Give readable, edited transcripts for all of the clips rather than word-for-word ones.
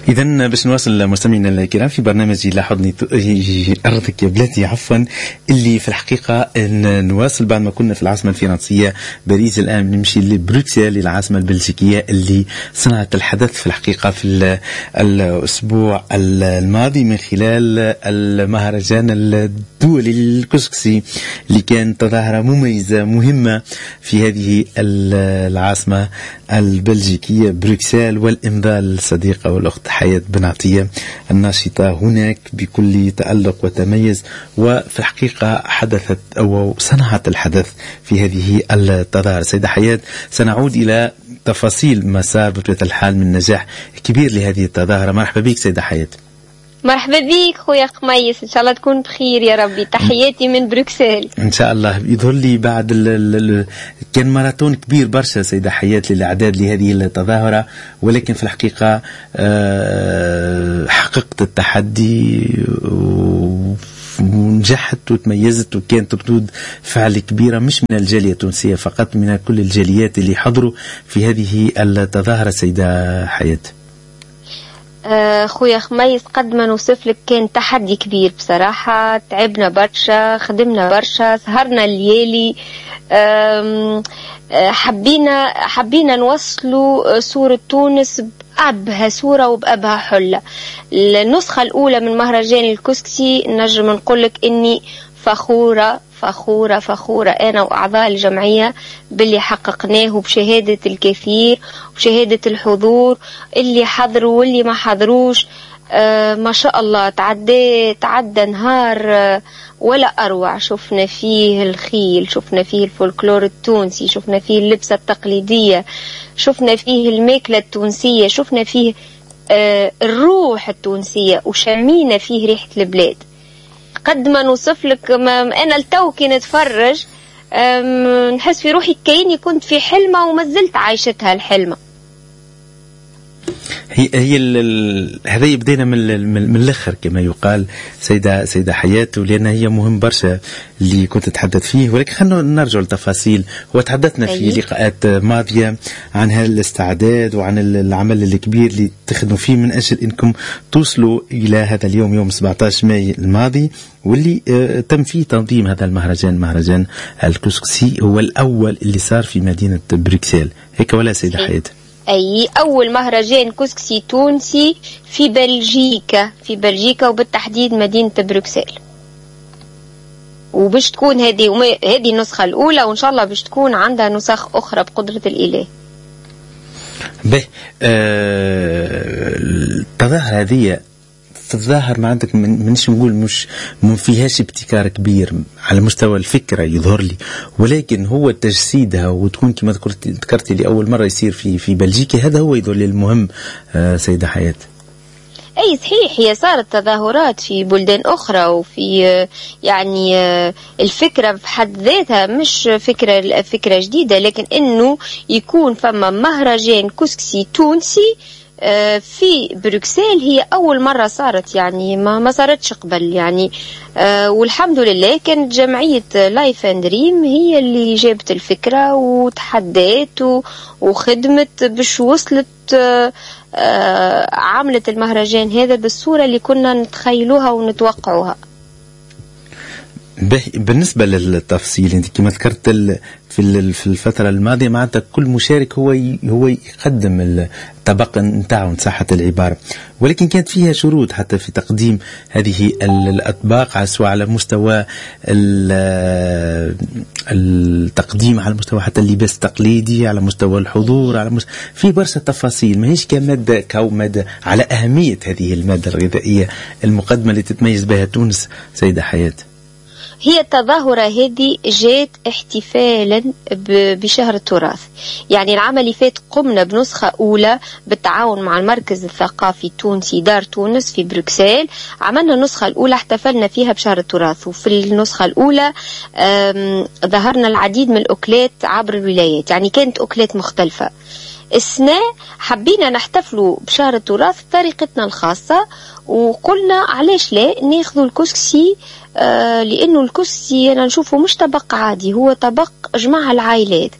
إذن باش نواصل مستمعينا الكرام في برنامج لاحظني أرضك يا بلادي عفوا، اللي في الحقيقة نواصل بعد ما كنا في العاصمة الفرنسية باريس. الآن نمشي لبروكسل العاصمة البلجيكية اللي صنعت الحدث في الحقيقة في الأسبوع الماضي من خلال المهرجان الدولي الكسكسي، اللي كان تظاهرة مميزة مهمة في هذه العاصمة البلجيكية بروكسل، والإمضاء الصديقة والأخت حياة بن عطية الناشطة هناك بكل تألق وتميز. وفي الحقيقة حدثت أو صنعت الحدث في هذه التظاهرة. سيدة حياة، سنعود إلى تفاصيل مسار بطبيعة الحال من نجاح كبير لهذه التظاهرة. مرحبا بك سيدة حياة. مرحبا بيك خويا قميص، ان شاء الله تكون بخير يا ربي. تحياتي من بروكسل. ان شاء الله. يظهر لي بعد كان ماراثون كبير برشا سيدة حياة للاعداد لهذه التظاهرة، ولكن في الحقيقة حققت التحدي ونجحت وتميزت، وكانت ردود فعل كبيرة مش من الجالية التونسية فقط، من كل الجاليات اللي حضروا في هذه التظاهرة. سيدة حياة خويا خميس، قد ما نوصف لك كان تحدي كبير بصراحة. تعبنا برشا، خدمنا برشا، سهرنا الليالي. حبينا نوصلوا صورة تونس بأبها صورة وبأبها حلة. النسخة الأولى من مهرجان الكسكسي نجم نقولك إني فخورة فخورة فخورة أنا وأعضاء الجمعية باللي حققناه، بشهادة الكثير وبشهادة الحضور اللي حضروا واللي ما حضروش. ما شاء الله تعدى نهار ولا أروع. شفنا فيه الخيل، شفنا فيه الفولكلور التونسي، شفنا فيه اللبسة التقليدية، شفنا فيه الماكلة التونسية، شفنا فيه الروح التونسية، وشمينا فيه ريحة البلاد. قد ما نوصف لك أنا التو كي نتفرج نحس في روحي كأني كنت في حلمة وما زلت عايشتها الحلمة. هي هذا يبدينا من الاخر كما يقال سيدة حياة، لأن هي مهم برشا اللي كنت تتحدث فيه. ولكن خلينا نرجع للتفاصيل. وتحدثنا في لقاءات ماضية عن هذا الاستعداد وعن العمل الكبير اللي تخدموا فيه من أجل أنكم توصلوا إلى هذا اليوم، يوم 17 ماي الماضي، واللي تم فيه تنظيم هذا المهرجان، مهرجان الكسكسي. هو الأول اللي صار في مدينة بروكسل، هيك ولا سيدة حياة؟ أي أول مهرجان كسكسي تونسي في بلجيكا وبالتحديد مدينة بروكسل. وباش تكون هذه النسخة الأولى، وإن شاء الله باش تكون عندها نسخ أخرى بقدرة الإله. التظاهرة هذه تظاهر ما عندك منش نقول مش ما فيهاش ابتكار كبير على مستوى الفكرة يظهر لي، ولكن هو تجسيدها وتكون كما ذكرتي لأول مرة يصير في بلجيكا. هذا هو يظهر لي المهم سيدة حياة. أي صحيح، هي صارت تظاهرات في بلدان أخرى، وفي يعني الفكرة بحد ذاتها مش فكرة جديدة، لكن إنه يكون فما مهرجان كسكسي تونسي في بروكسل هي أول مرة صارت، يعني ما صارتش قبل يعني. والحمد لله كانت جمعية لايف اند دريم هي اللي جابت الفكرة وتحديت وخدمت باش وصلت عملت المهرجان هذا بالصورة اللي كنا نتخيلوها ونتوقعوها. بالنسبة للتفصيل، انت كما ذكرت في الفترة الماضية معناتها كل مشارك هو يقدم الطبق نتاعو إن صحت العبارة، ولكن كانت فيها شروط حتى في تقديم هذه الأطباق، سواء على مستوى التقديم، على مستوى حتى اللباس التقليدي، على مستوى الحضور، على في برشا تفاصيل ماهيش كمادة كمادة، على أهمية هذه المادة الغذائية المقدمة اللي تتميز بها تونس. سيدة حياة، هي التظاهرة هذه جات احتفالا بشهر التراث. يعني العام اللي فات قمنا بنسخة أولى بالتعاون مع المركز الثقافي التونسي دار تونس في بروكسل. عملنا النسخة الأولى احتفلنا فيها بشهر التراث، وفي النسخة الأولى ظهرنا العديد من الأكلات عبر الولايات، يعني كانت أكلات مختلفة. السنة حبينا نحتفلوا بشهر التراث بطريقتنا الخاصة، وقلنا علاش لا ناخذوا الكسكسي، لأنه الكسكسي أنا نشوفه مش طبق عادي، هو طبق جمع العائلات،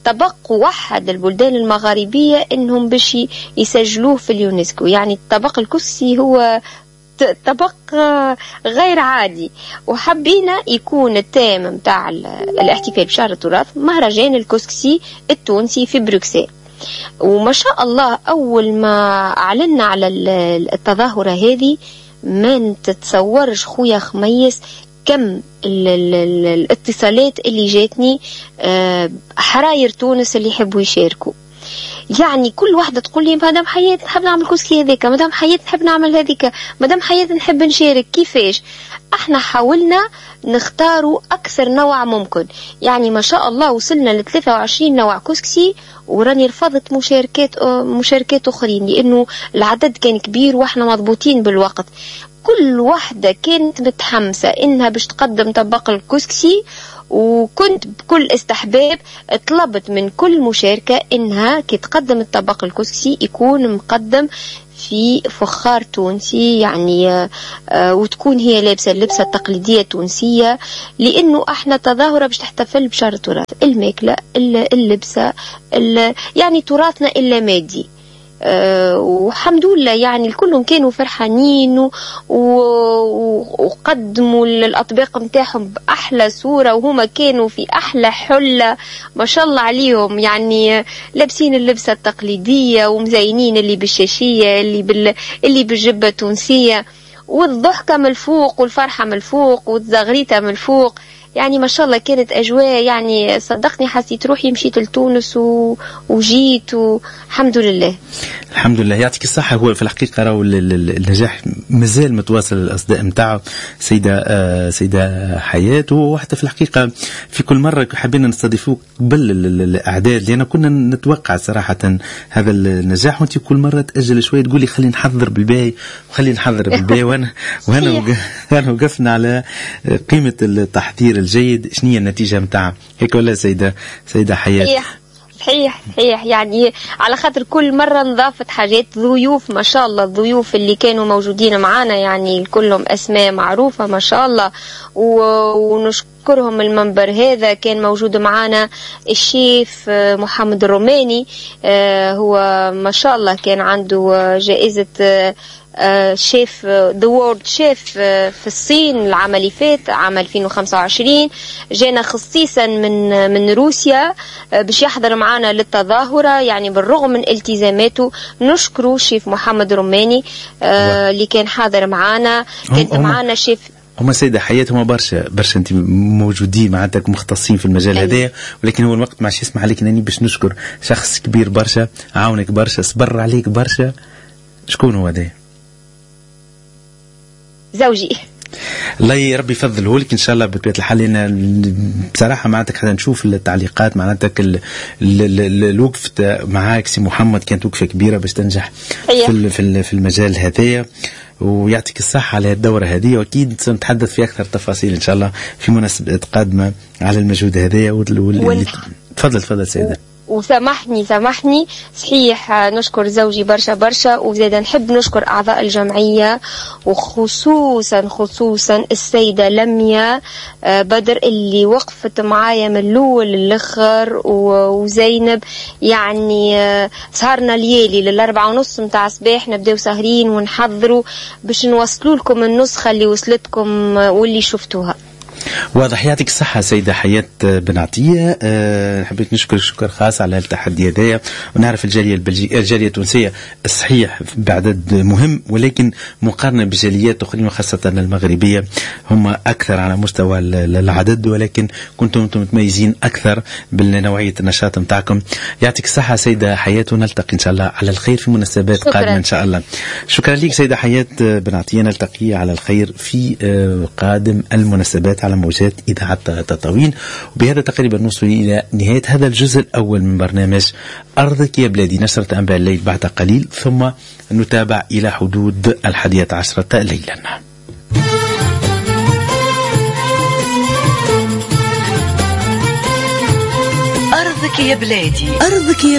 طبق وحد البلدان المغاربية انهم باش يسجلوه في اليونسكو. يعني الطبق الكسكسي هو طبق غير عادي، وحبينا يكون التيم متاع الاحتفال بشهر التراث مهرجان الكسكسي التونسي في بروكسل. وما شاء الله أول ما أعلنا على التظاهرة هذه ما تتصورش خويا خميس كم الاتصالات اللي جاتني، حراير تونس اللي يحبوا يشاركوا. يعني كل واحدة تقول لي مدام حياة نحب نعمل كسكي هذيك، مدام حياة نحب نعمل هذيك، مدام حياة نحب نشارك. كيفاش؟ احنا حاولنا نختاروا أكثر نوع ممكن. يعني ما شاء الله وصلنا ل 23 نوع كسكسي، وراني رفضت مشاركات أخرين لأنه العدد كان كبير وإحنا مضبوطين بالوقت. كل واحدة كانت متحمسة إنها باش تقدم طبق الكسكسي، وكنت بكل استحباب طلبت من كل مشاركة إنها كي تقدم الطبق الكسكسي يكون مقدم في فخار تونسي، يعني وتكون هي لابسة اللبسة التقليدية التونسية، لأنه احنا تظاهرة باش تحتفل بشهر التراث. الماكلة، اللبسة، يعني تراثنا إلا مادي. والحمد لله يعني الكلهم كانوا فرحانين وقدموا الأطباق متاعهم بأحلى صورة، وهما كانوا في أحلى حلة ما شاء الله عليهم. يعني لابسين اللبسة التقليدية ومزينين اللي بالشاشية اللي بالجبة التونسية، والضحكة من الفوق والفرحة من الفوق والزغريتة من الفوق. يعني ما شاء الله كانت أجواء، يعني صدقني حسيت روحي مشيت لتونس وجيت والحمد لله. الحمد لله يعطيك الصحة. هو في الحقيقة راهو النجاح مازال متواصل الأصداء متاعه سيدة حياة، وحتى في الحقيقة في كل مرة حبينا نستضيفوك قبل الأعداد، لأن كنا نتوقع صراحة هذا النجاح، وانت كل مرة تأجل شوية تقولي خلي نحضر بالباي وخلي نحضر بالباي وأنا وقفنا على قيمة التحضير الجيد. شنو هي النتيجة متاعها هيك ولا سيدة حياة؟ صحيح يعني على خاطر كل مرة نضافت حاجات. ضيوف ما شاء الله، الضيوف اللي كانوا موجودين معانا يعني كلهم أسماء معروفة ما شاء الله، ونشكرهم. المنبر هذا كان موجود معانا الشيف محمد الروماني، هو ما شاء الله كان عنده جائزة شيف ذا وورد شيف في الصين العام اللي فات عام 2025. جانا خصيصا من روسيا باش يحضر معنا للتظاهرة، يعني بالرغم من التزاماته. نشكره شيف محمد روماني اللي كان حاضر معنا. كانت معنا شيف هما سيدة حياة، هما برشا انت موجودين معناتك مختصين في المجال هذا، ولكن هو الوقت ما يسمح عليك انني باش نشكر شخص كبير برشا، عاونك برشا، صبر عليك برشا. شكون هو ده؟ زوجي. الله يا ربي يفضله لك ان شاء الله بطبيعه الحال. انا بصراحه معناتك حتى نشوف التعليقات معناتك الوقفه معاك سي محمد كانت وقفه كبيره باش تنجح في المجال هذايا، ويعطيك الصحه على الدوره هذه، واكيد سنتحدث في اكثر تفاصيل ان شاء الله في مناسبات قادمه على المجهود هذايا. تفضل سيدة. وسامحني صحيح نشكر زوجي برشا، وزيدا نحب نشكر أعضاء الجمعية، وخصوصا السيدة لميا بدر اللي وقفت معايا من الأول للآخر، وزينب. يعني سهرنا ليالي 4:30 متاع الصباح نبداو سهرين ونحضروا باش نوصلوا لكم النسخة اللي وصلتكم واللي شفتوها. واضح. يعطيك الصحة سيدة حياة بن عطية. حبيت نشكر شكر خاص على التحدي هذايا، ونعرف الجالية التونسية الصحيح بعدد مهم، ولكن مقارنة بجاليات أخرين وخاصة المغربية هم أكثر على مستوى العدد، ولكن كنتم متميزين أكثر بالنوعية النشاط متاعكم. يعطيك الصحة سيدة حياة، ونلتقي إن شاء الله على الخير في مناسبات قادمة إن شاء الله. شكرا لك سيدة حياة بن عطية، نلتقي على الخير في قادم المناسبات على موجات إذاعة تطاوين. وبهذا تقريبا نوصل إلى نهاية هذا الجزء الأول من برنامج أرضك يا بلادي، نشرة أنباء الليل بعد قليل، ثم نتابع إلى حدود 11 ليلا. أرضك يا بلادي، أرضك يا